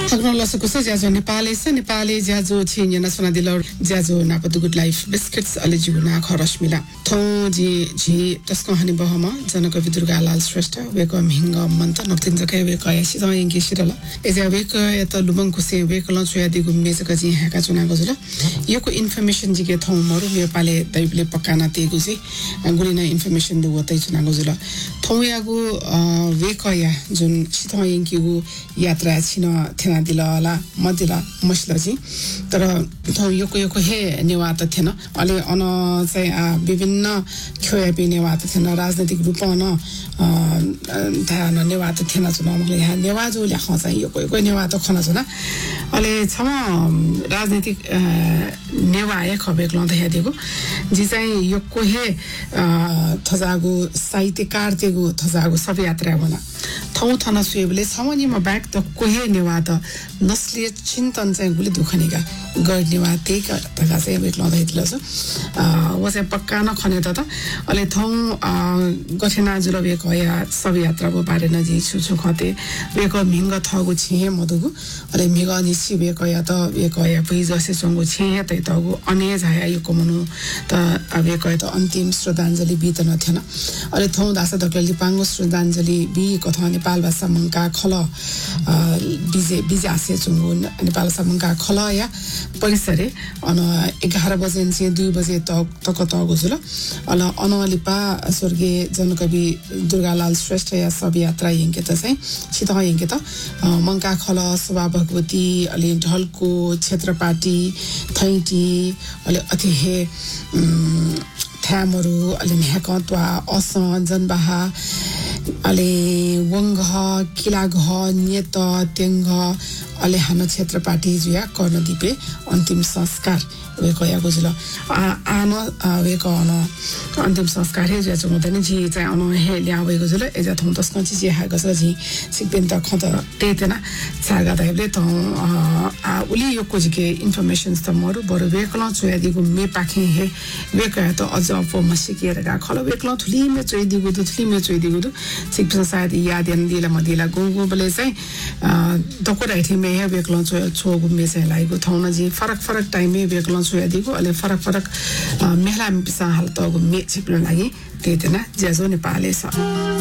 Agnolosako sa jazo Nepali jazo chinya na sona dilo jazo na patu good life biscuits alijuna khorashmila thonji tasko hani bahama janakavi Durgalal Shrestha weko mhinga manta nortin jakai weko yasi sama yengi shirala eja weko eta lubang kuse weko lan choya digu mesaka ji haka chuna gozula yoko information jige thong maru Nepali daibile pakana te gusi angulina information du watai chuna gozula thongyagu weko ya jun chitha yengi gu yatra china thena dilala madila maslaji तर यो हे नेवात थिएन अलि on चाहिँ विभिन्न खोयापी नेवात थिएन राजनीतिक रूपमा धान नेवात थिएन चुनावले यहाँ नेवाजो ल्याख चाहिँ यो नेवात खन छ न अलि छम राजनीतिक नेवाए खबेक लँदा हेदेको जी चाहिँ यो कोहे थजागु साहित्यकार तेगु थजागु सब यात्रा बना थौ थना सुएबले सामान्यमा ब्याक त कोहे नेवात नस्लीय चिन्तन चाहिँ गुली दुखनीका गर्नेवा तेका तका चाहिँ बेक लँदा हेदिला छ वसे पक्का न खने त अले थौ गठेना जुल बेक या सब यात्रा बो बारे न जी छु खते बेक मिंग थगु छिहे मदुगु अले मिग निसी बेक या त बेक या पैजसे संगु छिहे तै तगु अने झाया यो कोमनु त बेक त अन्तिम श्रद्धाञ्जली बितन थिएन अले थौ दासा दकली पांगु श्रद्धाञ्जली बि कथा नेपाल भाषा मंका खल बिजे आसे चुंगु नेपाल भाषा मंका खल या परिसरे अन 11 बजे चाहिँ 2 बजे तक गुजुल अल अनलिपा स्वर्गीय जनकवि दुर्गालाल श्रेष्ठ या सब यात्रा यंके त चाहिँ छित यंके त मंका खल सभा भगवती अलि ढलको क्षेत्रपाटी थैटी अलि अथिहे थ्यामरु अलि नेकत्वा असन जनबाहा अलि वंग किलाघ नियत तेंग अलि हानो क्षेत्रपाटी जुया कर्णदीपे अन्तिम संस्कार वेको या गुजुल आन वेको अन अन्तिम संस्कार हे जे चुमदनि जी चाहिँ अन हे ल्या वेको जुल एजा थौ तस्न जी हा गस जी सिकबेन त खत तेतना छागा दाइले त उली यो कोजके इन्फर्मेसन त मरु बरु वेकला चोया दिगु मे पाखे हे वेको त अझ अप मसिकेर गा खल वेकला थुली मे चोय दिगु दु सिकबेन सायद याद यान दिला मदिला गोगो बले चाहिँ दको राइथे मे हे वेकला छोगु मे चाहिँ लाइगु थौन जी फरक टाइम मे वेकला सोया दिगो अले फरक मेला पिसा हाल त मे छिप्न लागि त्यतिना ज्याजो नेपाली छ